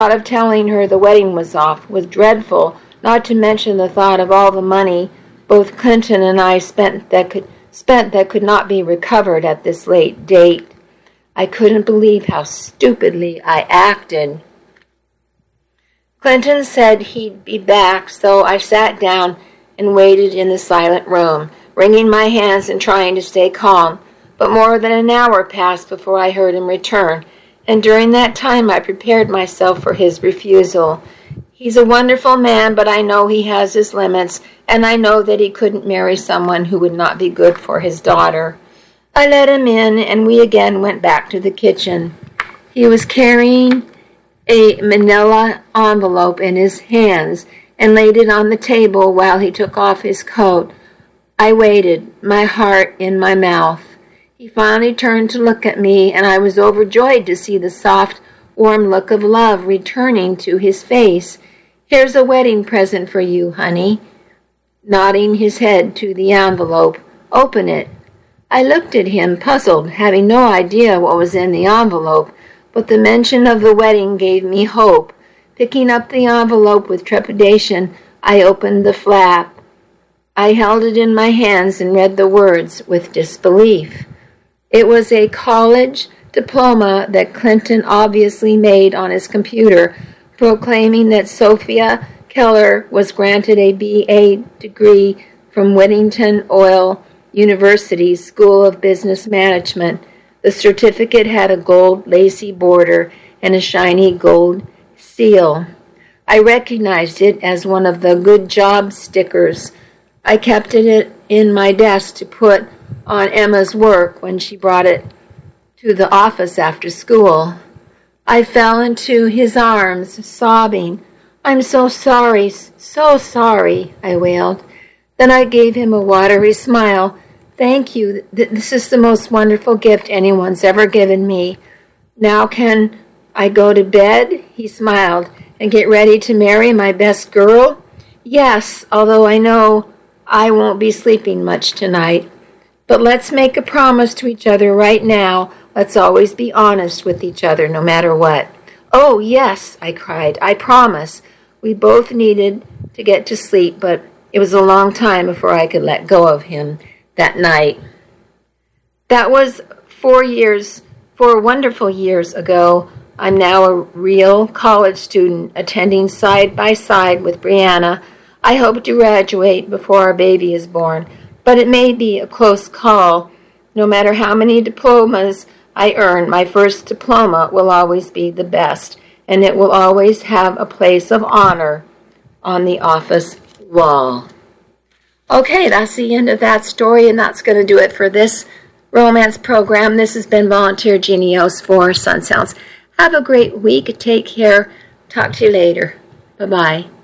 thought of telling her the wedding was off was dreadful, not to mention the thought of all the money both Clinton and I spent that could not be recovered at this late date. I couldn't believe how stupidly I acted. Clinton said he'd be back, so I sat down and waited in the silent room, wringing my hands and trying to stay calm. But more than an hour passed before I heard him return, and during that time I prepared myself for his refusal. He's a wonderful man, but I know he has his limits, and I know that he couldn't marry someone who would not be good for his daughter. I let him in, and we again went back to the kitchen. He was carrying a manila envelope in his hands and laid it on the table while he took off his coat. I waited, my heart in my mouth. He finally turned to look at me, and I was overjoyed to see the soft, warm look of love returning to his face. "Here's a wedding present for you, honey," nodding his head to the envelope. "Open it." I looked at him, puzzled, having no idea what was in the envelope, but the mention of the wedding gave me hope. Picking up the envelope with trepidation, I opened the flap. I held it in my hands and read the words with disbelief. It was a college diploma that Clinton obviously made on his computer, proclaiming that Sophia Keller was granted a B.A. degree from Whittington Oil University School of Business Management. The certificate had a gold lacy border and a shiny gold seal. I recognized it as one of the good job stickers. I kept it in my desk to put on Emma's work when she brought it to the office after school. I fell into his arms, sobbing. "I'm so sorry, I wailed. Then I gave him a watery smile. "Thank you. This is the most wonderful gift anyone's ever given me. Now can I go to bed?" He smiled. "And get ready to marry my best girl?" "Yes, although I know I won't be sleeping much tonight. But let's make a promise to each other right now. Let's always be honest with each other, no matter what." "Oh, yes," I cried. "I promise." We both needed to get to sleep, but it was a long time before I could let go of him that night. That was 4 wonderful years ago. I'm now a real college student, attending side by side with Brianna. I hope to graduate before our baby is born, but it may be a close call. No matter how many diplomas I earn, my first diploma will always be the best, and it will always have a place of honor on the office wall. Okay, that's the end of that story, and that's going to do it for this romance program. This has been Volunteer Genios for Sun Sounds. Have a great week. Take care. Talk to you later. Bye-bye.